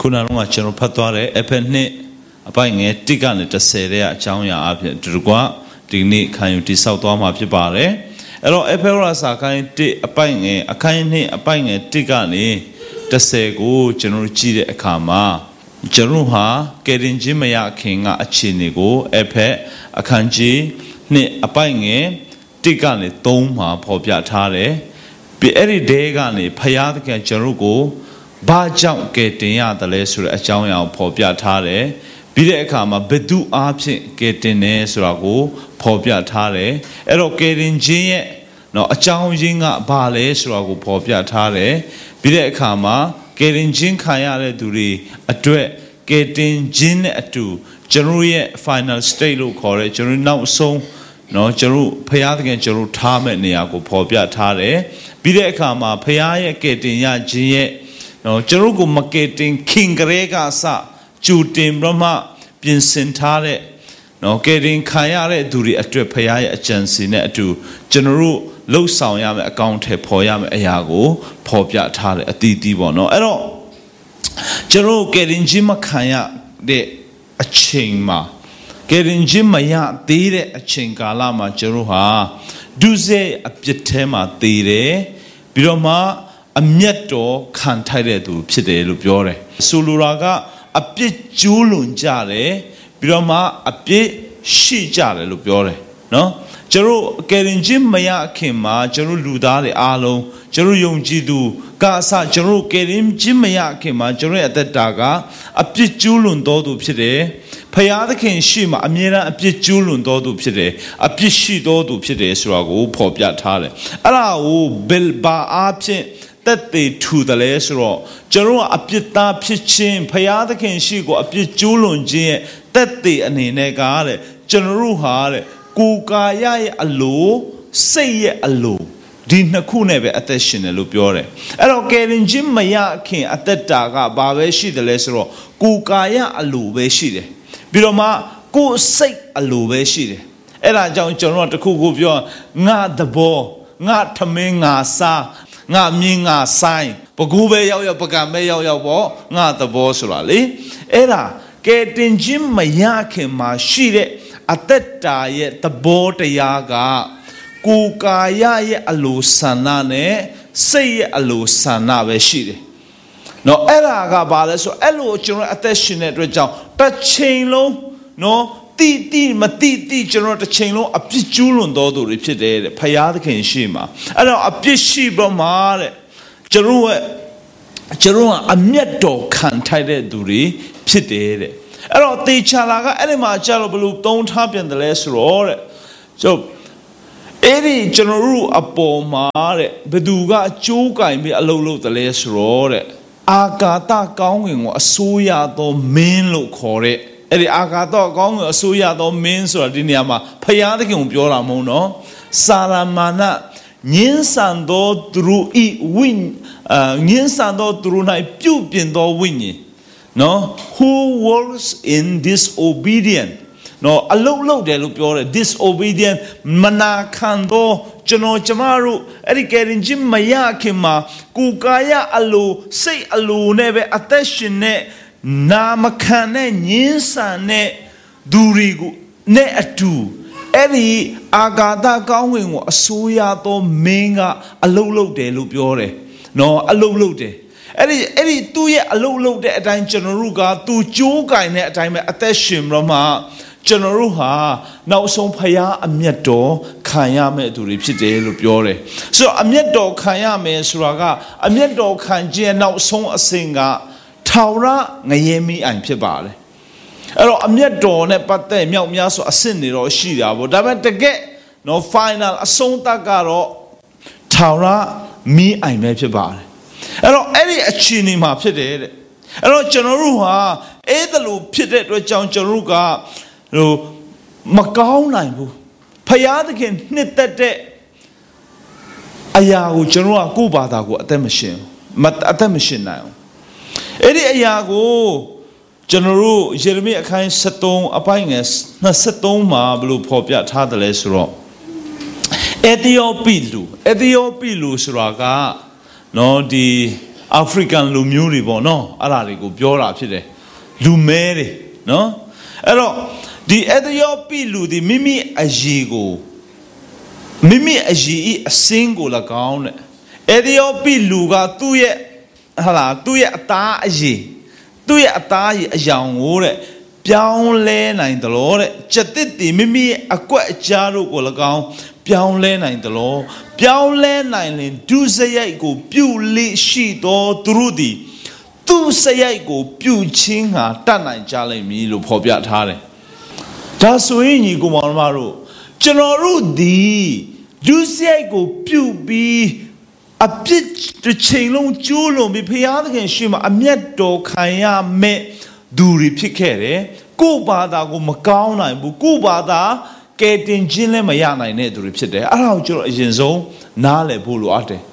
နာလုံးကကျွန်တော်ဖတ်သွားတယ်အဖက်နှစ်အပိုင်ငယ်တိကနေ30တဲ့အကြောင်းအရာအဖြစ်ဒီကွာဒီနေ့ခံယူတိဆောက်သွားမှာဖြစ်ပါတယ်အဲ့တော့အဖက်ရစာခိုင်း1အပိုင်ငယ်အခိုင်2အပိုင်ငယ်1ကနေ30ကိုကျွန်တော်ကြည့်တဲ့အခါမှာကျွန်တော်ဟာကယ်တင်ခြင်းမရခင်ကအခြေအနေကိုအဖက်အခန်းကြီး2အပိုင်ငယ်1ကနေ3မှာဖော်ပြထားတယ်ပြီးအဲ့ဒီတဲကနေဖယားသခင်ကျွန်တော်ကိုဘာကြောင့်ကယ်တင်ရတယ်လဲဆိုတဲ့အကြောင်းအရာကိုဖော်ပြထားတယ်ပြီးတဲ့အခါမှာဘယ်သူအားဖြင့်ကယ်တင်တယ်ဆိုတာကိုဖော်ပြထားတယ်အဲ့တော့ကယ်တင်ခြင်းရဲ့နော်အကြောင်းရင်းကဘာလဲဆိုတာကိုဖော်ပြထားတယ်ပြီးတဲ့အခါမှာကယ်တင်ခြင်းခံရတဲ့သူတွေအတွက်ကယ်တင်ခြင်းနဲ့အတူကျွန်တော်ရဲ့ final state လို့ခေါ်တဲ့ကျွန်တော်နောက်ဆုံးနော်ကျွန်တော်ဖယားသခင်ကျွန်တော်ထားမဲ့နေရာကိုဖော်ပြထားတယ်ပြီးတဲ့အခါမှာဖယားရဲ့ကယ်တင်ရခြင်းရဲ့နော်ကျွန်တော်ကိုမကယ်တင်ခင်ကလေးကအစကျူတင်ပြမပြင်ဆင်ထားတဲ့နော်ကယ်တင်ခံရတဲ့သူတွေအတွက်ဖယားရဲ့အကြံစီနဲ့အတူကျွန်တော်တို့လှုပ်ဆောင်ရမယ့်အကောင့်ထဲပေါ်ရမယ့်အရာကိုဖော်ပြထားတယ်အတီးတီးပေါ့နော်အဲ့တော့ကျွန်တော်ကယ်တင်ခြင်းမခံရတဲ့အချိန်မှာကယ်တင်ခြင်းမရသေးတဲ့အချိန်ကာလမှာကျွန်တော်ဟာဒုစရိုက်အပြစ်ထဲမှာသေတယ်ပြီးတော့မှအမျက်တော်ခံထိုက်တဲ့သူဖြစ်တယ်လို့ပြောတယ်ဆိုလိုတာကအပြစ်ကျူးလွန်ကြတယ်ပြီးတော့မှအပြစ်ရှိကြတယ်လို့ပြောတယ်နော်ကျွန်တော်ကယ်တင်ခြင်းမရခင်မှာကျွန်တော်လူသားတွေအားလုံးကျွန်တော်ယုံကြည်သူကအစကျွန်တော်ကယ်တင်ခြင်းမရခင်မှာကျွန်တော်ရဲ့အသက်တာကအပြစ်ကျူးလွန်တော်သူဖြစ်တယ်ဖယားသခင်ရှိမှအမြဲတမ်းအပြစ်ကျူးလွန်တော်သူဖြစ်တယ်အပြစ်ရှိတော်သူဖြစ်တယ်ဆိုတာကိုဖော်ပြထားတယ်အဲ့ဒါကိုဘယ်ဘာအားဖြင့်တက်သေးထူတယ်လဲဆိုတော့ကျွန်တော်ကအပြစ်သားဖြစ်ခြင်းဖယားသခင်ရှိကိုအပြစ်ကျူးလွန်ခြင်းရဲ့တက်သေးအနေနဲ့ကတဲ့ကျွန်တော်တို့ဟာတဲ့ကိုယ်ကာယရဲ့အလိုစိတ်ရဲ့အလိုဒီနှစ်ခုနဲ့ပဲအသက်ရှင်တယ်လို့ပြောတယ်အဲ့တော့ကယ်တင်ခြင်းမရခင်အသက်တာကဘာပဲရှိတယ်လဲဆိုတော့ကိုယ်ကာယအလိုပဲရှိတယ်ပြီးတော့မှကိုယ်စိတ်အလိုပဲရှိတယ်အဲ့ဒါကြောင့်ကျွန်တော်တို့တခုခုပြောငါသဘောငါထမင်းငါစားငါမြင်းငါဆိုင်ပကူပဲရောက်ရောက်ပကံပဲရောက်ရောက်ပေါ့ငါသဘောဆိုတာလေအဲ့ဒါကယ်တင်ခြင်းမရခင်မှာရှိတဲ့အသက်တာရဲ့သဘောတရားကကိုယ်ကာယရဲ့အလိုဆန္ဒနဲ့စိတ်ရဲ့အလိုဆန္ဒပဲရှိတယ်။နော်အဲ့ဒါကဘာလဲဆိုအဲ့လိုကျွန်တော်အသက်ရှင်တဲ့အတွက်ကြောင့်တစ်ချိန်လုံးနော်တိမတိကျွန်တော်တစ်ချိန်လုံးအပြစ်ကျူးလွန်တော်သူတွေဖြစ်တယ်တဲ့ဖယားသခင်ရှိမှာအဲ့တော့အပြစ်ရှိပေါ်မှာတဲ့ကျွန်တော်ကအမျက်တော်ခံထိုက်တဲ့သူတွေဖြစ်တယ်တဲ့အဲ့တော့တေချာလာကအဲ့ဒီမှာကြာလို့ဘလို့သုံးထားပြန်တယ်လဲဆိုတော့တဲ့အဲ့ဒီကျွန်တော်တို့အပေါ်မှာတဲ့ဘသူကအကျိုးကင်ပြီးအလုပ်လုပ်တယ်လဲဆိုတော့တဲ့အာကာသကောင်းကင်ကိုအစိုးရသောမင်းလို့ခေါ်တဲ့အဲ့ဒီအာကာသကောင်းကင်အစိုးရသောမင်းဆိုတာဒီနေရာမှာဖယားသခင်ကိုပြောတာမဟုတ်နော်စာရမာနညင်းဆန်သောသူတို့ဤဝိညင်းဆန်သောသူတို့၌ပြုပြင်သောဝိညာဉ်နော် who works in disobedient နော်အလုတ်လုတ်တယ်လို့ပြောတယ် disobedient မနာခံသောကျွန်တော်ကျမတို့အဲ့ဒီကယ်တင်ခြင်းမရခင်မှာကိုယ်ကာယအလိုစိတ်အလိုနဲ့ပဲအသက်ရှင်တဲ့နာမခံတဲ့ညင်းဆန်တဲ့သူတွေကိုနဲ့အတူအဲ့ဒီအာဂါသကောင်းဝင်ကိုအစိုးရသောမင်းကအလုတ်လုတ်တယ်လို့ပြောတယ်နော်အလုတ်လုတ်တယ်အဲ့ဒီသူ့ရဲ့အလုတ်လုတ်တဲ့အတိုင်းကျွန်တော်တို့ကသူကြိုးကင်တဲ့အတိုင်းပဲအသက်ရှင်ပြီးတော့မှကျွန်တော်တို့ဟာနောက်ဆုံးဖယားအမျက်တော်ခံရမယ့်သူတွေဖြစ်တယ်လို့ပြောတယ်ဆိုတော့အမျက်တော်ခံရမယ်ဆိုတာကအမျက်တော်ခံခြင်းနောက်ဆုံးအစဉ်ကထာဝရငရဲမိအိုင်ဖြစ်ပါတယ်အဲ့တော့အမျက်တော်နဲ့ပတ်သက်မြောက်များဆိုအစစ်နေတော့ရှိတာပေါ့ဒါပေမဲ့တကယ်နော် final အဆုံးသတ်ကတော့ထာဝရမိအိုင်ပဲဖြစ်ပါတယ်အဲ့တော့အဲ့ဒီအခြေအနေမှာဖြစ်တယ်တဲ့အဲ့တော့ကျွန်တော်တို့ဟာအဲ့ဒါလိုဖြစ်တဲ့အတွက်ကြောင့်ကျွန်တော်တို့ကမကောင်းနိုင်ဘူးဖယားသခင်နှစ်သက်တဲ့အရာကိုကျွန်တော်ကကိုယ့်ဘာသာကိုအသက်မရှင်နိုင်အောင်အဲ့ဒီအရာကိုကျွန်တော်တို့ယေရမိအခန်း73အပိုင်းငယ်23မှာဘယ်လိုဖော်ပြထားတယ်လဲဆိုတော့အက်သီယိုပီလူဆိုတာကနော်ဒီ African လူမျိုးတွေပေါ့နော်အဲ့ဒါတွေကိုပြောတာဖြစ်တယ်လူမဲတွေနော်အဲ့တော့ဒီ Ethiopia လူဒီမိမိအရေးကိုမိမိအရေးအစင်းကို၎င်းတဲ့ Ethiopia လူကသူ့ရဲ့ဟာလားသူ့ရဲ့အသားအရေးသူ့ရဲ့အသားအရေးအယောင်ကိုတဲ့ပြောင်းလဲနိုင်တယ်လို့တဲ့ကျက်တစ်တီမိမိရဲ့အကွက်အကြားတို့ကို၎င်းပြောင်းလဲနိုင်တယ်လို့ပြောင်းလဲနိုင်ရင်ဒုစရိုက်ကိုပြုလိရှိတော်သူတို့သည်သူစရိုက်ကိုပြုချင်းဟာတတ်နိုင်ကြလိမ့်မည်လို့ဖော်ပြထားတယ်ဒါဆိုရင်ညီကောင်မတို့ကျွန်တော်တို့ဒီဒုစရိုက်ကိုပြုပြီးအပြစ်တစ်ချိန်လုံးကျိုးလုံးပြီးဖျားသခင်ရှိမှအမျက်တော်ခံရမဲ့သူတွေဖြစ်ခဲ့တယ်ကိုယ့်ဘာသာကိုမကောင်းနိုင်ဘူးကိုယ့်ဘာသာကဲတင်ခြင်းလည်းမရနိုင်တဲ့သူတွေဖြစ်တယ်အဲ့ဒါကိုကျွန်တော်အရင်ဆုံးနားလည်ဖို့လိုအပ်တယ်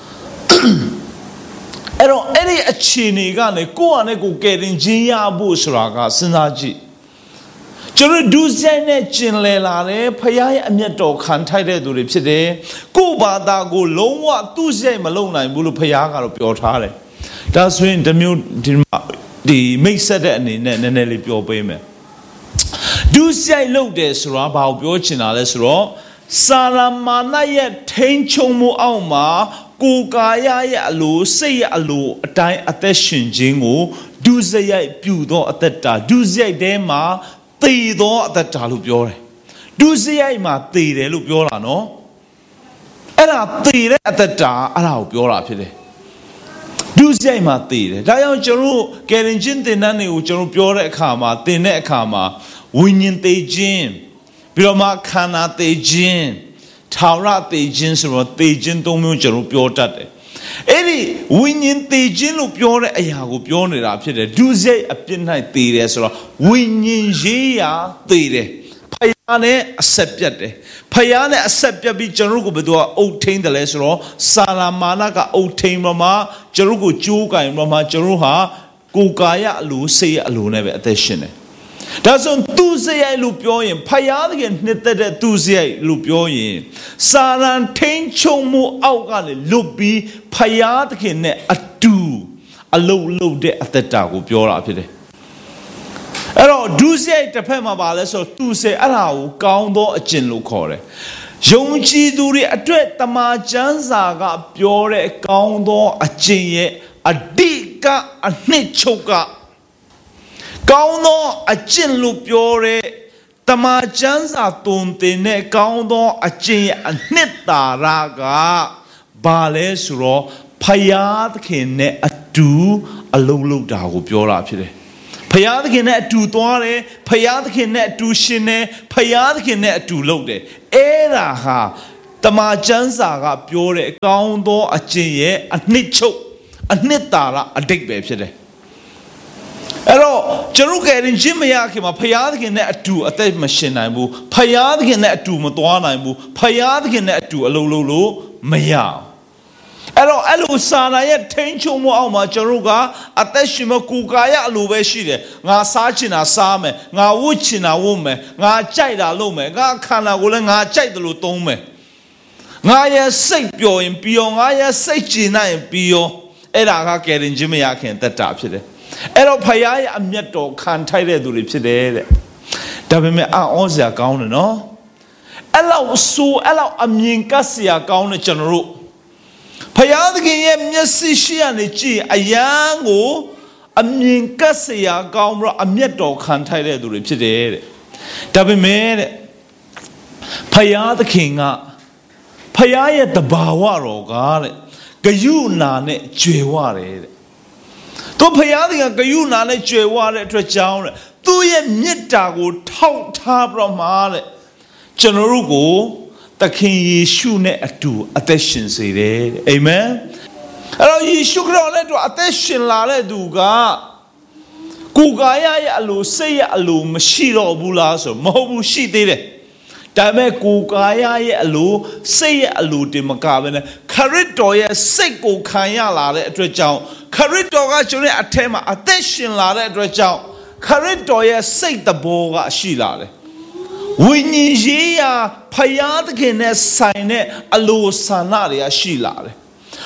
အဲ့တော့အဲ့ဒီအခြေအနေကနေကိုယ့်အနေကိုကဲတင်ခြင်းရဖို့ဆိုတာကစဉ်းစားကြည့်ကျွန်တော်ဒုစရိုက်နဲ့ကျင်လည်လာတယ်ဖခင်ရဲ့အမျက်တော်ခံထိုက်တဲ့သူတွေဖြစ်တယ်ကိုယ့်ဘာသာကိုလုံးဝသူ့စရိုက်မလုပ်နိုင်ဘူးလို့ဖခင်ကတော့ပြောထားတယ်ဒါဆိုရင်ဒီမျိုးဒီမိတ်ဆက်တဲ့အနေနဲ့နည်းနည်းလေးပြောပေးမယ်ဒုစရိုက်လုပ်တယ်ဆိုတာဘာကိုပြောချင်တာလဲဆိုတော့စာရမာနရဲ့ထိန်ချုံမှုအောက်မှာကိုယ်ကာယရဲ့အလိုစိတ်ရဲ့အလိုအတိုင်းအသက်ရှင်ခြင်းကိုဒုစရိုက်ပြုသောအသက်တာဒုစရိုက်ထဲမှာတည်သောအသက်တာလို့ပြောတယ်ဒုစရိုက်မှာတည်တယ်လို့ပြောတာနော်အဲ့ဒါတည်တဲ့အသက်တာအဲ့ဒါကိုပြောတာဖြစ်တယ်ဒုစရိုက်မှာတည်တယ်ဒါကြောင့်ကျွန်တော်ကယ်ရင်ချင်းတင်တဲ့နေကိုကျွန်တော်ပြောတဲ့အခါမှာတင်တဲ့အခါမှာဝိညာဉ်တည်ခြင်းပြီးတော့မှခန္ဓာတည်ခြင်းထာဝရတည်ခြင်းဆိုတော့တည်ခြင်းသုံးမျိုးကျွန်တော်ပြောတတ်တယ်အဲ့ဒီဝိညာဉ်တည်ခြင်းလို့ပြောတဲ့အရာကိုပြောနေတာဖြစ်တယ်ဒုစရိုက်အပြစ်၌တည်တယ်ဆိုတော့ဝိညာဉ်ရေးရာတည်တယ်ဖယားနဲ့အဆက်ပြတ်တယ်ဖယားနဲ့အဆက်ပြတ်ပြီးကျွန်တော်တို့ကိုဘယ်သူကအုပ်ထိန်တယ်လဲဆိုတော့စာရမာနကအုပ်ထိန်မှာမှကျွန်တော်တို့ကိုကြိုးကင်မှာမှကျွန်တော်တို့ဟာကိုယ်ကာယအလိုစိတ်အလိုနဲ့ပဲအသက်ရှင်တယ်ဒါဆိုသူစရိုက်လို့ပြောရင်ဖယားတကယ်နှစ်သက်တဲ့သူစရိုက်လို့ပြောရင်စာရန်ထိန်ချုံမှုအောက်ကလည်းလွတ်ပြီးဖယားတကယ်နဲ့အတူအလုံးလုံးတဲ့အသက်တာကိုပြောတာဖြစ်တယ်အဲ့တော့ဒုစရိုက်တစ်ဖက်မှာပါလဲဆိုသူစရိုက်အဲ့ဒါကိုကောင်းသောအကျင့်လို့ခေါ်တယ်ယုံကြည်သူတွေအတွက်တမန်ကျမ်းစာကပြောတဲ့ကောင်းသောအကျင့်ရဲ့အဓိကအနှစ်ချုပ်ကကောင်းသောအကျင့်လို့ပြောတဲ့တမန်ကျမ်းစာတုံတင်တဲ့ကောင်းသောအကျင့်ရဲ့အနှစ်သာရကဘာလဲဆိုတော့ဖယားသခင်နဲ့အတူအလုံးလုံးတာကိုပြောတာဖြစ်တယ်ဖယားသခင်နဲ့အတူသွားတယ်ဖယားသခင်နဲ့အတူရှင်တယ်ဖယားသခင်နဲ့အတူလုပ်တယ်အဲ့ဒါဟာတမန်ကျမ်းစာကပြောတဲ့ကောင်းသောအကျင့်ရဲ့အနှစ်ချုပ်အနှစ်သာရအဓိပ္ပာယ်ဖြစ်တယ်အဲ့တော့ကျွန်တော်ကရင်ချင်းမရခင်မှာဖယားသခင်နဲ့အတူအသက်မရှင်နိုင်ဘူးဖယားသခင်နဲ့အတူမသွားနိုင်ဘူးဖယားသခင်နဲ့အတူအလုံးလုံးလို့မရအဲ့တော့အဲ့လိုစာနာရဲ့ထိန်ချုံမှုအောက်မှာကျွန်တော်ကအသက်ရှင်မကိုယ်ကာယအလိုပဲရှိတယ်ငါစားချင်တာစားမယ်ငါဝတ်ချင်တာဝတ်မယ်ငါကြိုက်တာလုပ်မယ်ငါခန္ဓာကိုယ်လည်းငါကြိုက်တယ်လို့သုံးမယ်ငါရဲ့စိတ်ပျော်ရင်ပျော်ငါရဲ့စိတ်ကျဉ်နိုင်ရင်ပျော်အဲ့ဒါကကယ်ရင်ချင်းမရခင်တက်တာဖြစ်တယ်အဲ့တော့ဖယားရဲ့အမျက်တော်ခံထိုက်တဲ့သူတွေဖြစ်တယ်တဲ့ဒါပေမဲ့အော်စရာကောင်းတယ်နော်အဲ့လောက်ဆိုအဲ့လောက်အမြင်ကပ်စရာကောင်းတဲ့ကျွန်တော်တို့ဖယားသခင်ရဲ့မျက်စိရှိရနေကြည့်အယံကိုအမြင်ကပ်စရာကောင်းပြီးတော့အမျက်တော်ခံထိုက်တဲ့သူတွေဖြစ်တယ်တဲ့ဒါပေမဲ့တဲ့ဖယားသခင်ကဖယားရဲ့တဘာဝတော်ကတဲ့ဂယုဏနဲ့ကြွယ်ဝတယ်တဲ့သူဖယားသခင်ဂယုဏနဲ့ကြွယ်ဝတဲ့အတွက်ကြောင့်တဲ့သူ့ရဲ့မေတ္တာကိုထောက်ထားပြီးတော့မှတဲ့ကျွန်တော်တို့ကိုသခင်ယေရှုနဲ့အတူအသက်ရှင်စေတယ်တဲ့အာမင်အဲ့တော့ယေရှုခရစ်တော်နဲ့အသက်ရှင်လာတဲ့သူကကိုယ်ကာယရဲ့အလိုစိတ်ရဲ့အလိုမရှိတော့ဘူးလားဆိုမဟုတ်ဘူးရှိသေးတယ်ဒါပေမဲ့ကိုယ်ကာယရဲ့အလိုစိတ်ရဲ့အလိုတင်မကဘဲနဲ့ခရစ်တော်ရဲ့စိတ်ကိုခံရလာတဲ့အတွက်ကြောင့်ခရစ်တော်ကကျွန်တော်ရဲ့အထက်မှာအသက်ရှင်လာတဲ့အတွက်ကြောင့်ခရစ်တော်ရဲ့စိတ်တဘောကရှိလာတယ်ဝိညာဉ်ရေးရာဖယားသခင်နဲ့ဆိုင်တဲ့အလိုဆန္ဒတွေကရှိလာတယ်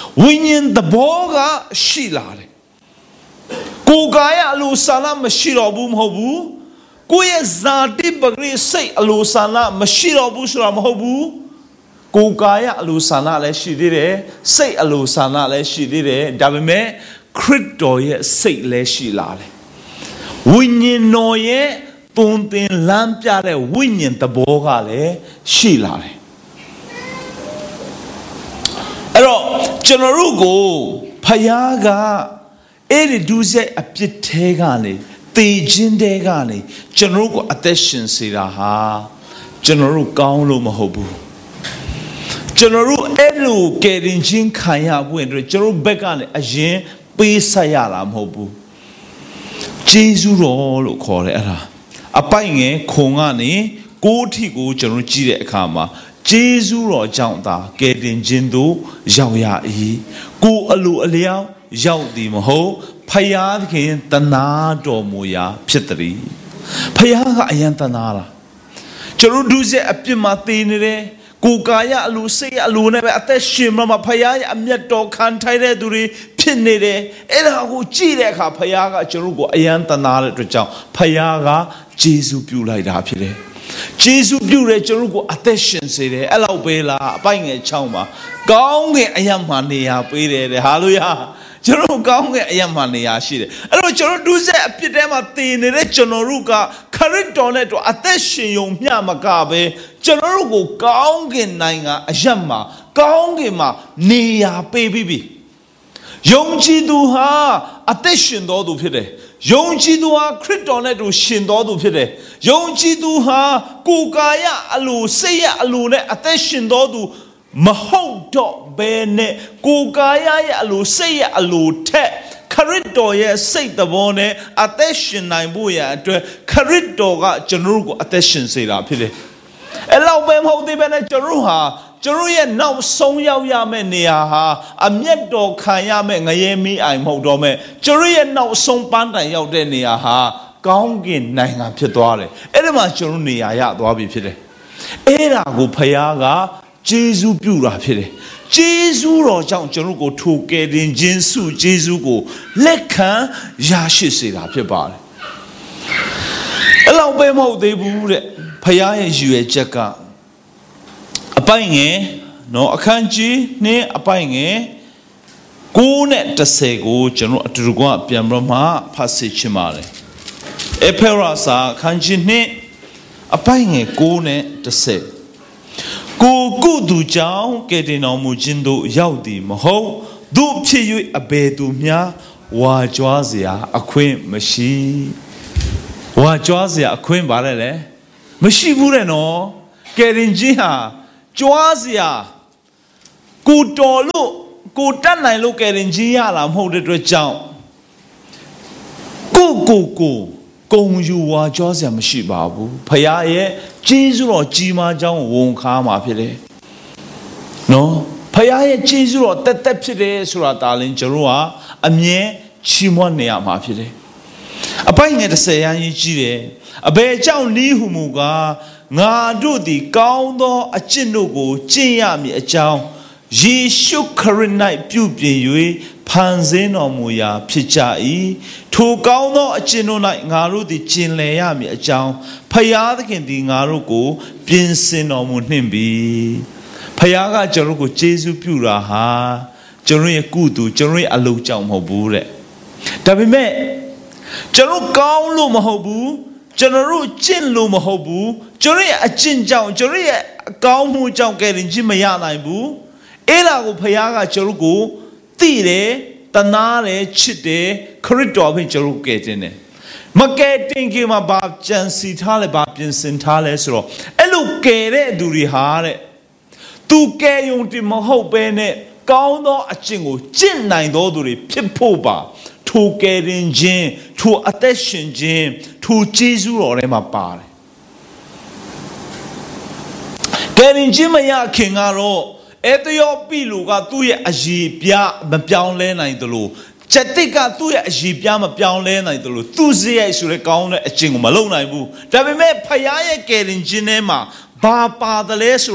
ဝိညာဉ်သဘောကရှိလာတယ်ကိုယ်ကာယအလိုဆန္ဒမရှိတော့ဘူးမဟုတ်ဘူးကိုယ့်ရဲ့ဇာတိပဂရိစိတ်အလိုဆန္ဒမရှိတော့ဘူးဆိုတာမဟုတ်ဘူးကိုယ်ကာယအလိုဆန္ဒလည်းရှိသေးတယ်စိတ်အလိုဆန္ဒလည်းရှိသေးတယ်ဒါပေမဲ့ခရစ်တော်ရဲ့စိတ်လည်းရှိလာတယ်ဝိညာဉ်တော်ရဲ့ပုံသင်လမ်းပြတဲ့ဝိညာဉ်သဘောကလည်းရှိလာတယ်အဲ့တော့ကျွန်တော်တို့ကိုဖယားကအဲ့ဒီဒုစရိုက်အပြစ်ထဲကနေတေခြင်းတဲကနေကျွန်တော်တို့ကိုအသက်ရှင်စေတာဟာကျွန်တော်တို့ကောင်းလို့မဟုတ်ဘူးကျွန်တော်တို့အဲ့လိုကယ်တင်ခြင်းခံရဖို့အတွက်ကျွန်တော်တို့ဘက်ကနေအရင်ပေးဆက်ရတာမဟုတ်ဘူးဂျေဇုတော်လို့ခေါ်တယ်အဲ့ဒါအပိုင်ငယ်ခုံကနေကိုးထိကိုကျွန်တော်ကြည့်တဲ့အခါမှာဂျေဇုတော်ကြောင့်သာကယ်တင်ခြင်းတို့ရောက်ရ၏ကိုအလိုအလျောက်ရောက်သည်မဟုတ်ဖယားသခင်တနာတော်မူရာဖြစ်သည်ဖယားကအယံတနာလားကျွန်တော်တို့ရဲ့အပြစ်မှာတည်နေတယ်ကိုယ်ကာယအလိုစိတ်အလိုနဲ့ပဲအသက်ရှင်မှာဖယားရဲ့အမျက်တော်ခံထိုက်တဲ့သူတွေဖြစ်နေတယ်အဲ့ဒါကိုကြည့်တဲ့အခါဖယားကကျွန်တော်တို့ကိုအယံတနာတဲ့အတွက်ကြောင့်ဖယားကဂျေဇုပြုလိုက်တာဖြစ်တယ်ဂျေဇုပြုတယ်ကျွန်တော်တို့ကိုအသက်ရှင်စေတယ်အဲ့လောက်ပဲလားအပိုင်ငယ်6မှာကောင်းကင်အယံမှာနေရာပေးတယ်ဟာလေလုယာကျွန်တော်ကောင်းကအယံမှနေရာရှိတယ်အဲ့တော့ကျွန်တော်ဒုစရိုက်အပြစ်ထဲမှာတည်နေတဲ့ကျွန်တော်တို့ကခရစ်တော်နဲ့တော့အသက်ရှင်ယုံမျှမကပဲကျွန်တော်တို့ကိုကောင်းကင်နိုင်ငံအယံမှာကောင်းကင်မှာနေရာပေးပြီးပြီယုံကြည်သူဟာအသက်ရှင်တော်သူဖြစ်တယ်ယုံကြည်သူဟာခရစ်တော်နဲ့တူရှင်တော်သူဖြစ်တယ်ယုံကြည်သူဟာကိုယ်ကာယအလိုစိတ်ရအလိုနဲ့အသက်ရှင်တော်သူမဟုတ်တော့ဘဲနဲ့ကိုယ်ကာယရဲ့အလိုစိတ်ရဲ့အလိုထက်ခရစ်တော်ရဲ့စိတ်သဘောနဲ့အသက်ရှင်နိုင်ဖို့ရအတွက်ခရစ်တော်ကကျွန်တော်တို့ကိုအသက်ရှင်စေတာဖြစ်တယ်။အဲ့လောက်ပဲမဟုတ်သေးဘဲနဲ့ကျွန်တော်ဟာကျွန်တော်ရဲ့နောက်ဆုံးရောက်ရမယ့်နေရာဟာအမျက်တော်ခံရမယ့်ငရဲမီးအိုင်မဟုတ်တော့မဲ့ကျွန်တော်ရဲ့နောက်ဆုံးပန်းတိုင်ရောက်တဲ့နေရာဟာကောင်းကင်နိုင်ငံဖြစ်သွားတယ်။အဲ့ဒီမှာကျွန်တော်နေရာရသွားပြီဖြစ်တယ်။အဲ့ဒါကိုဖယားကဂျေဇုပြုတာဖြစ်တယ်ဂျေဇုတော်ကြောင့်ကျွန်တော်ကိုထိုကယ်တင်ခြင်းစုဂျေဇုကိုလက်ခံရရှိစေတာဖြစ်ပါတယ်အဲ့လောက်ပဲမဟုတ်သေးဘူးတဲ့ဖခင်ရဲ့ရည်ရွယ်ချက်ကအပိုင်ငယ်နော်အခန်းကြီးနဲ့အပိုင်ငယ်9နဲ့10ကိုကျွန်တော်အတူတူကပြန်ပြီးမှဖတ်စစ်ချင်ပါတယ်အေဖေရာစာအခန်းကြီးနဲ့အပိုင်ငယ်9နဲ့10ကိုကုသူကြောင့်ကယ်တင်တော်မူခြင်းတို့ရောက်သည်မဟုတ်သူဖြစ်၍အဘယ်သူများဝါကြွားเสียအခွင့်မရှိဝါကြွားเสียအခွင့်ပါလေမရှိဘူးတဲ့နော်ကယ်တင်ခြင်းဟာကြွားเสียကိုတော်လို့ကိုတတ်နိုင်လို့ကယ်တင်ခြင်းရလာမဟုတ်တဲ့အတွက်ကြောင့်ကိုကုံယူဝါကြွားเสียမရှိပါဘူးဖခင်ရဲ့ကျေးဇူးတော်ကြီးမားကြောင်းဝန်ခါမှာဖြစ်တယ်နော်ဖခင်ရဲ့ကျေးဇူးတော်တက်တက်ဖြစ်တယ်ဆိုတာဒါလည်းကျွန်တော်ကအမြဲချီးမွမ်းနေရမှာဖြစ်တယ်အပိုင်ငယ်30ရန်ကြီးကြီးတယ်အဘယ်ကြောင့်နည်းဟုမူကားငါတို့သည်ကောင်းသောအကျင့်တို့ကိုကျင့်ရမည်အကြောင်းယေရှုခရစ်၌ပြုပြင်၍ဖန်ဆင်းတော်မူရာဖြစ်ကြ၏ထိုကောင်းသောအကျင့်တို့၌ငါတို့သည်ကျင့်လည်ရမည်အကြောင်းဖယားသခင်သည်ငါတို့ကိုပြင်ဆင်တော်မူနှင့်ပြီဖယားကကျွန်တော်ကိုကျေးဇူးပြုတာဟာကျွန်တော်ရဲ့ကုသိုလ်ကျွန်တော်ရဲ့အလုပ်ကြောင့်မဟုတ်ဘူးတဲ့ဒါပေမဲ့ကျွန်တော်ကောင်းလို့မဟုတ်ဘူးကျွန်တော်တို့ကျင့်လို့မဟုတ်ဘူးကျွန်တော်ရဲ့အကျင့်ကြောင့်ကျွန်တော်ရဲ့အကောင်းမှုကြောင့်ကယ်တင်ခြင်းမရနိုင်ဘူးအဲ့ဒါကိုဖယားကကျွန်တော်ကိုသိတယ်တနာတယ်ချစ်တယ်ခရစ်တော်ဖြင့်ကျွန်တော်ကယ်တင်တယ်မကယ်တင်ခင်မှာဘာကြံစီထားလဲဘာပြင်ဆင်ထားလဲဆိုတော့အဲ့လိုကယ်တဲ့သူတွေဟာတဲ့သူကယ်ယုံတင်မဟုတ်ပဲနဲ့ကောင်းသောအကျင့်ကိုကျင့်နိုင်သောသူတွေဖြစ်ဖို့ပါထိုကယ်တင်ခြင်းထိုအသက်ရှင်ခြင်းထိုကျေးဇူးတော်ထဲမှာပါတယ်ကယ်တင်ခြင်းမရခင်ကတော့အဲ့တယောပြီလူကသူ့ရဲ့အရေးပြမပြောင်းလဲနိုင်တယ်လို့ချက်တိတ်ကသူ့ရဲ့အရေးပြမပြောင်းလဲနိုင်တယ်လို့သူ့စရိုက်ဆိုတဲ့ကောင်းတဲ့အကျင့်ကိုမလုပ်နိုင်ဘူးဒါပေမဲ့ဖယားရဲ့ကယ်တင်ခြင်းထဲမှာဘာပါတယ်လဲဆိုတော့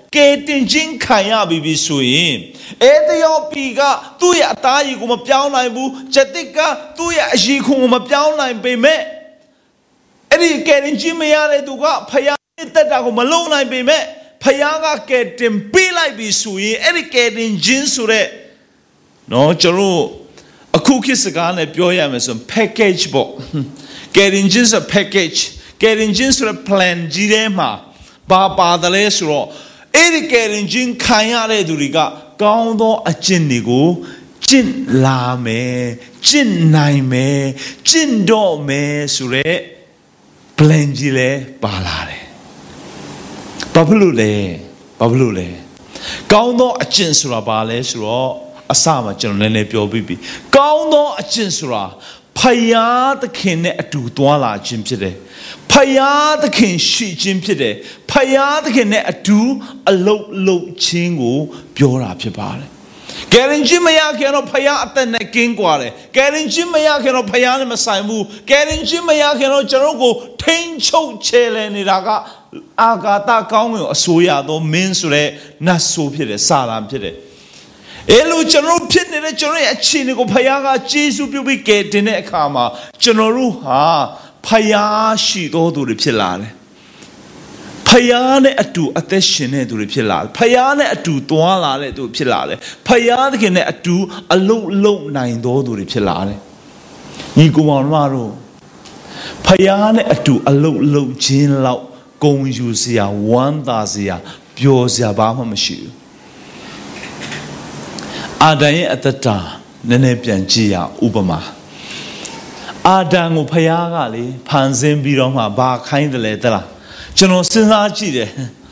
ကေတင်ချင်းခံရပြီဆိုရင်အေသယောပီကသူ့ရဲ့အသားရည်ကိုမပြောင်းနိုင်ဘူးဂျတိကသူ့ရဲ့အရည်ခွန်ကိုမပြောင်းနိုင်ပေမဲ့အဲ့ဒီကယ်တင်ချင်းမရတဲ့သူကဖယားတက်တာကိုမလုံနိုင်ပေမဲ့ဖယားကကယ်တင်ပေးလိုက်ပြီဆိုရင်အဲ့ဒီကယ်တင်ချင်းဆိုတဲ့နော်ကျွန်တော်အခုခေတ်စကားနဲ့ပြောရမယ်ဆိုရင် package ပေါ့ကယ်တင်ချင်းဆို package ကယ်တင်ချင်းဆိုတဲ့ plan ကြီးထဲမှာဘာပါတယ်လဲဆိုတော့အဲ့ဒီကယ်တင်ချင်းခံရတဲ့သူတွေကကောင်းသောအကျင့်တွေကိုကျင့်လာမယ်ကျင့်နိုင်မယ်ကျင့်တော့မယ်ဆိုတဲ့ plan ကြီးလဲပါလာတယ်ဘာဖြစ်လို့လဲကောင်းသောအကျင့်ဆိုတာဘာလဲဆိုတော့အစမှာကျွန်တော်နည်းနည်းပြောပြီးပြီကောင်းသောအကျင့်ဆိုတာဖယားသခင်နဲ့အတူသွားလာခြင်းဖြစ်တယ်ဖယားသခင်ရှိခြင်းဖြစ်တယ်ဖယားသခင်နဲ့အတူအလုပ်လုပ်ခြင်းကိုပြောတာဖြစ်ပါတယ်ကယ်ရင်ချင်းမရခင်တော့ဖယားအသက်နဲ့ကင်းကွာတယ်ကယ်ရင်ချင်းမရခင်တော့ဖယားနဲ့မဆိုင်ဘူးကယ်ရင်ချင်းမရခင်တော့ကျွန်တော်ကိုထိန်းချုပ်ချယ်လဲနေတာကအာဂါတကောင်းကင်အစိုးရသောမင်းဆိုတဲ့နတ်ဆိုးဖြစ်တယ်စာရန်ဖြစ်တယ်အဲ့လိုကျွန်တော်ဖြစ်နေတဲ့ကျွန်တော်ရဲ့အခြေအနေကိုဖယားကကျေးဇူးပြုပြီးကယ်တင်တဲ့အခါမှာကျွန်တော်တို့ဟာဖယားရှိတော်သူတွေဖြစ်လာတယ်ဖယားနဲ့အတူအသက်ရှင်တဲ့သူတွေဖြစ်လာတယ်ဖယားနဲ့အတူသွားလာတဲ့သူဖြစ်လာတယ်ဖယားသခင်နဲ့အတူအလုံးလုံးနိုင်တော်သူတွေဖြစ်လာတယ်ညီကောင်မောင်တို့ဖယားနဲ့အတူအလုံးလုံးခြင်းလောက်ဂုဏ်ယူစရာဝမ်းသာစရာပျော်စရာဘာမှမရှိဘူးအာဒံရဲ့အတ္တနည်းနည်းပြန်ကြည့်ရဥပမာအာဒံကိုဖယားကလေဖန်ဆင်းပြီးတော့မှဘာခိုင်းတယ်လဲတလားကျွန်တော်စဉ်းစားကြည့်တယ်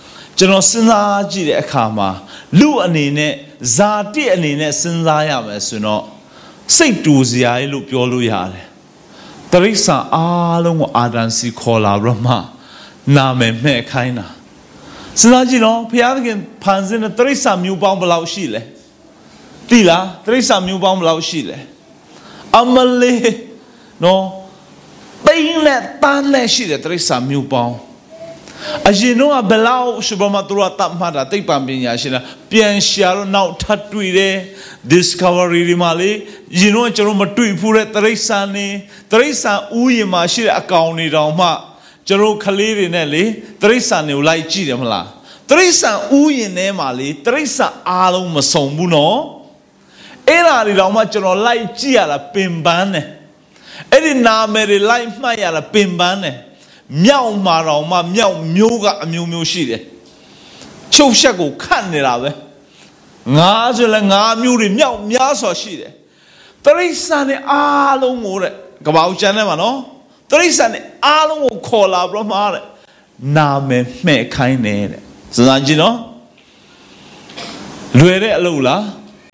အခါမှာလူအနေနဲ့ဇာတိအနေနဲ့စဉ်းစားရမယ်ဆိုတော့စိတ်တူစရာလို့ပြောလို့ရတယ်တရိစ္ဆာန်အားလုံးကိုအာဒံစီခေါ်လာပြီးမှနာမည်မဲ့ခိုင်းတာစဉ်းစားကြည့်တော့ဖယားသခင်ဖန်ဆင်းတဲ့တရိစ္ဆာန်မျိုးပေါင်းဘယ်လောက်ရှိလဲတိလားတရိစ္ဆာန်မျိုးပေါင်းဘယ်လောက်ရှိလဲအမလေးနော်ပိန်းနဲ့တန်းနဲ့ရှိတဲ့တရိစ္ဆာန်မျိုးပေါင်းအရင်တော့ဘယ်လောက်ရှိဘမသူရတတ်မှတာသိပ္ပံပညာရှင်လားပြန်ရှာတော့နောက်ထပ်တွေ့တယ် discovery ဒီမှာလေရင်တော့ကျွန်တော်မတွေ့ဘူးတဲ့တရိစ္ဆာန်နေတရိစ္ဆာန်ဥယျာဉ်မှာရှိတဲ့အကောင်တွေတောင်မှကျွန်တော်ကလေးတွေနဲ့လေတရိစ္ဆာန်တွေကိုလိုက်ကြည့်တယ်မလားတရိစ္ဆာန်ဥယျာဉ်ထဲမှာလေတရိစ္ဆာန်အားလုံးမစုံဘူးနော်အဲ့ဒါတွေတောင်မှကျွန်တော်လိုက်ကြည့်ရတာပင်ပန်းတယ်အဲ့ဒီနာမည်တွေလိုက်မှတ်ရတာပင်ပန်းတယ်မြောက်မှာတော့မှမြောက်မျိုးကအမျိုးမျိုးရှိတယ်ချုပ်ချက်ကိုခတ်နေတာပဲငါဆိုလည်းငါမျိုးတွေမြောက်များစွာရှိတယ်တရိစ္ဆာန်နဲ့အားလုံးကိုတဲ့ကဘာဦးကျန်ထဲမှာနော်တရိစ္ဆာန်နဲ့အားလုံးကိုခေါ်လာပြီးတော့မှတဲ့နာမည်မှဲ့ခိုင်းနေတဲ့စဉ်းစားကြည့်နော်လွယ်တဲ့အလုပ်လား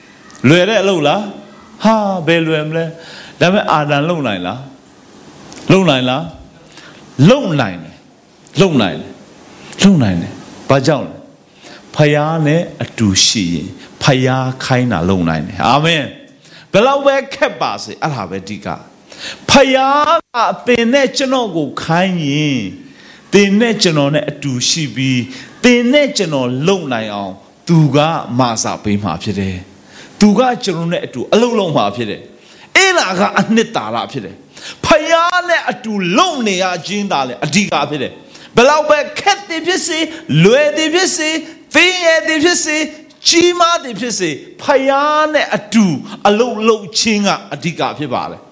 ဟာဘယ်လွယ်မလဲဒါပေမဲ့အာဒံလုံနိုင်လားလုံနိုင်တယ်ဘာကြောင့်လဲဖယားနဲ့အတူရှိရင်ဖယားခိုင်းတာလုံနိုင်တယ်အာမင်ဘယ်လောက်ပဲခက်ပါစေအဲ့ဒါပဲအဓိကဖယားကသင်နဲ့ကျွန်တော်ကိုခိုင်းရင်သင်နဲ့ကျွန်တော်နဲ့အတူရှိပြီးသင်နဲ့ကျွန်တော်လုံနိုင်အောင်သူကမဆာပေးမှာဖြစ်တယ်သူကကျွန်တော်နဲ့အတူအလုံးလုံးမှာဖြစ်တယ်အဲ့ဒါကအနှစ်သာရဖြစ်တယ်ဖယားနဲ့အတူလုံနေရခြင်းသာလေအဓိကဖြစ်တယ်ဘယ်လောက်ပဲခက်တယ်ဖြစ်စေလွယ်တယ်ဖြစ်စေသင်ရတယ်ဖြစ်စေကြီးမားတယ်ဖြစ်စေဖယားနဲ့အတူအလုံးလုံးခြင်းကအဓိကဖြစ်ပါတယ်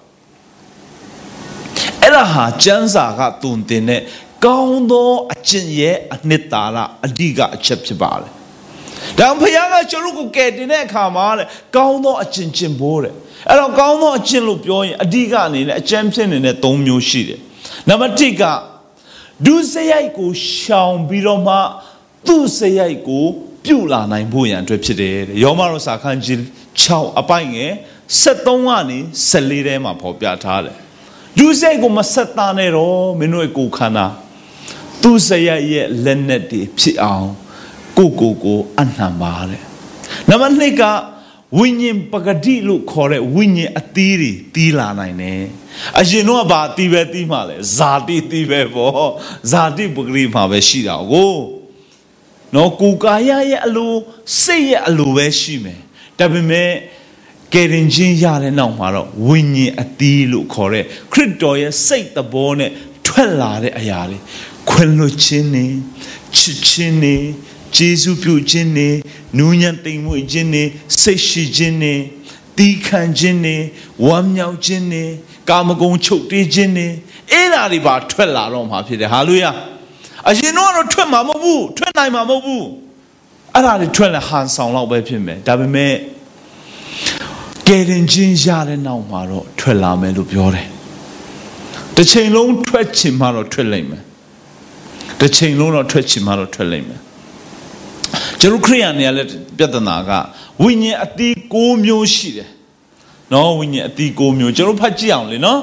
အဲ့ဒါဟာကျမ်းစာကတုန်တင်တဲ့ကောင်းသောအကျင့်ရဲ့အနှစ်သာရအဓိကအချက်ဖြစ်ပါတယ်ဒါဖယားကကျွန်တော်ကိုကယ်တင်တဲ့အခါမှာလေကောင်းသောအကျင့်ကျင့်ဖို့တဲ့အဲ့တော့ကောင်းသောအကျင့်လို့ပြောရင်အဓိကအနေနဲ့အကျဉ်းဖြစ်နေတဲ့၃မျိုးရှိတယ်နံပါတ်1ကဒုစရိုက်ကိုရှောင်ပြီးတော့မှသူ့စရိုက်ကိုပြုလာနိုင်ဖို့ရန်အတွက်ဖြစ်တယ်တဲ့ယောမရောစာခန်းကြီး6အပိုင်းငယ်73ကနေ14ထဲမှာဖော်ပြထားတယ်ဒုစရိုက်ကိုမဆက်တာနဲ့တော့မင်းတို့ရဲ့ကိုယ်ခန္ဓာသူ့စရိုက်ရဲ့လက်နက်တွေဖြစ်အောင်ကိုအနှံပါတဲ့နံပါတ်2ကဝိညာဉ်ပဂတိလို့ခေါ်တဲ့ဝိညာဉ်အသီးတွေတီးလာနိုင်တယ်အရင်တော့ဗာတီးပဲတီးမှလဲဇာတိတီးပဲပေါ့ဇာတိပဂတိမှာပဲရှိတာကိုနော်ကိုယ်ကာယရဲ့အလိုစိတ်ရဲ့အလိုပဲရှိမယ်ဒါပေမဲ့ကယ်တင်ခြင်းရတဲ့နောက်မှာတော့ဝိညာဉ်အသီးလို့ခေါ်တဲ့ခရစ်တော်ရဲ့စိတ်သဘောနဲ့ထွက်လာတဲ့အရာတွေခွင့်လွှတ်ခြင်းနဲ့ချစ်ခြင်းနဲ့ကျေးဇူးပြုခြင်းနဲ့နူးညံ့သိမ်မွေ့ခြင်းနဲ့စိတ်ရှိခြင်းနဲ့တီးခံခြင်းနဲ့ဝမ်းမြောက်ခြင်းနဲ့ကာမဂုဏ်ချုပ်တေးခြင်းနဲ့အဲ့ဒါတွေပါထွက်လာတော့မှာဖြစ်တယ်ဟာလေလုယာအရင်တော့ထွက်မှာမဟုတ်ဘူးထွက်နိုင်မှာမဟုတ်ဘူးအဲ့ဒါတွေထွက်လာဟန်ဆောင်လောက်ပဲဖြစ်မယ်ဒါပေမဲ့ကယ်တင်ခြင်းရတဲ့နောက်မှာတော့ထွက်လာမယ်လို့ပြောတယ်တစ်ချိန်လုံးထွက်ချင်မှတော့ထွက်လိမ့်မယ်တစ်ချိန်လုံးတော့ထွက်ချင်မှတော့ထွက်လိမ့်မယ်ကျွန်တော်ခရိယာနေရာလဲပြဿနာကဝိညာဉ်အသီး6မျိုးရှိတယ်နော်ဝိညာဉ်အသီး6မျိုးကျွန်တော်ဖတ်ကြည့်အောင်လေနော်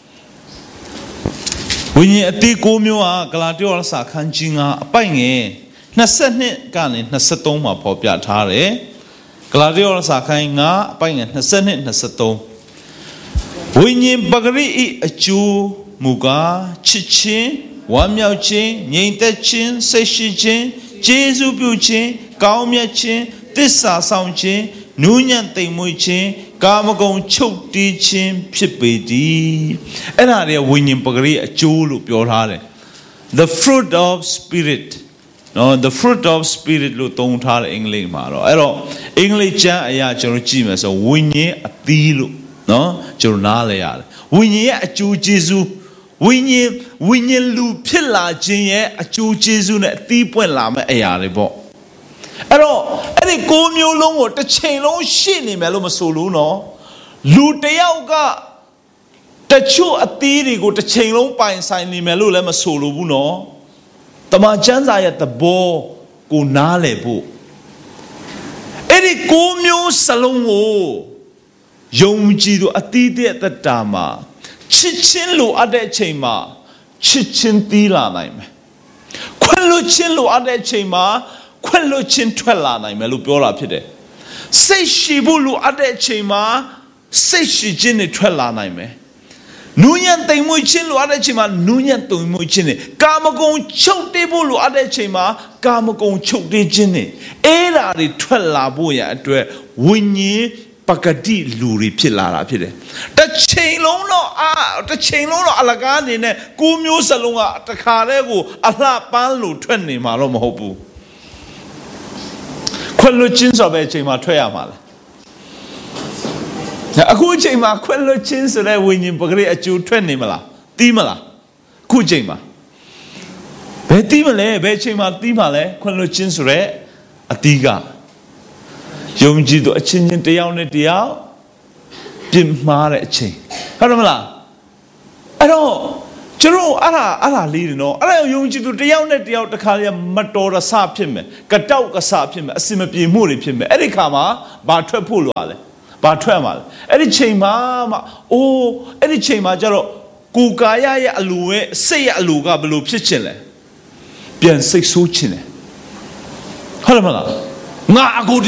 ဝိညာဉ်အသီး6မျိုးဟာဂလာတိယောစာခန်းကြီး9အပိုက်ငယ်22ကနေ23မှာပေါ်ပြထားတယ်ဂလာတိယောစာခန်း9အပိုက်ငယ်22 23ဝိညာဉ်ပဂရိဤအကျိုးမူကားချစ်ခြင်းဝမ်းမြောက်ခြင်းငြိမ်သက်ခြင်းစိတ်ရှိခြင်းကျေးဇူးပြုခြင်းကောင်းမြတ်ခြင်းသစ္စာဆောင်ခြင်းနူးညံ့သိမ်မွေ့ခြင်းကာမဂုဏ်ချုပ်တီးခြင်းဖြစ်ပေသည်အဲ့ဒါတွေဝိညာဉ်ပဂရိအကျိုးလို့ပြောထားတယ် the fruit of spirit နော် the fruit of spirit လို့သုံးထားတယ်အင်္ဂလိပ်မှာတော့အဲ့တော့အင်္ဂလိပ်ကျမ်းအရာကျွန်တော်ကြည့်မယ်ဆိုဝိညာဉ်အသီးလို့နော်ကျွန်တော်နားလဲရတယ်ဝိညာဉ်ရဲ့အကျိုးကျေးဇူးဝိညာဉ်လူဖြစ်လာခြင်းရဲ့အကျိုးကျေးဇူးနဲ့အသီးပွင့်လာမဲ့အရာတွေပေါ့အဲ့တော့အဲ့ဒီ6မျိုးလုံးကိုတစ်ချိန်လုံးရှိနေမယ်လို့မဆိုလို့နော်လူတယောက်ကတချို့အသီးတွေကိုတစ်ချိန်လုံးပိုင်ဆိုင်နေမယ်လို့လည်းမဆိုလို့ဘူးနော်တမန်ကျမ်းစာရဲ့သဘောကိုနားလည်ဖို့အဲ့ဒီ6မျိုးစလုံးကိုယုံကြည်သူအသီးတဲ့သက်တာမှာချစ်ချင်းလိုအပ်တဲ့အချိန်မှာချစ်ချင်းသီးလာနိုင်မယ်ခွင့်လွှတ်ခြင်းလိုအပ်တဲ့အချိန်မှာခွင့်လွှတ်ခြင်းထွက်လာနိုင်မယ်လို့ပြောတာဖြစ်တယ်စိတ်ရှိဖို့လိုအပ်တဲ့အချိန်မှာစိတ်ရှိခြင်းတွေထွက်လာနိုင်မယ်နူးညံ့သိမ်မွေ့ခြင်းလိုအပ်တဲ့အချိန်မှာနူးညံ့သိမ်မွေ့ခြင်းတွေကာမဂုဏ်ချုပ်တေးဖို့လိုအပ်တဲ့အချိန်မှာကာမဂုဏ်ချုပ်တေးခြင်းတွေအဲ့ဓာတွေထွက်လာဖို့ရအတွက်ဝိညာဉ်ပကတိလူတွေဖြစ်လာတာဖြစ်တယ်တစ်ချိန်လုံးတော့အလကားအနေနဲ့6မျိုးစလုံးကတခါတည်းကိုအလှပန်းလို့ထွက်နေမှာတော့မဟုတ်ဘူးခွင့်လွှတ်ခြင်းဆိုတဲ့အချိန်မှာထွက်ရမှာလေအခုအချိန်မှာခွင့်လွှတ်ခြင်းဆိုတဲ့ဝိညာဉ်ပဂရိအကျိုးထွက်နေမလားတီးမလားအခုအချိန်မှာဘယ်တီးမလဲဘယ်အချိန်မှာတီးမှာလဲခွင့်လွှတ်ခြင်းဆိုတဲ့အတီးကယုံကြည်သူအချင်းချင်းတယောက်နဲ့တယောက်ပြစ်မှားတဲ့အချိန်ဟုတ်တယ်မလားအဲ့တော့ကျွန်တော်အဲ့ဒါလေးတွေနော်အဲ့ဒါယုံကြည်သူတယောက်နဲ့တယောက်တစ်ခါလေမတော်တဆဖြစ်မယ်ကတောက်ကဆဖြစ်မယ်အစင်မပြေမှုတွေဖြစ်မယ်အဲ့ဒီခါမှာဘာထွက်ဖို့လိုရလဲဘာထွက်မှာလဲအဲ့ဒီချိန်မှာအဲ့ဒီချိန်မှာကျတော့ကိုယ်ကာယရဲ့အလိုရဲ့စိတ်ရဲ့အလိုကဘယ်လိုဖြစ်ချင်လဲပြန်စိတ်ဆိုးချင်တယ်ဟုတ်တယ်မလားငါအကို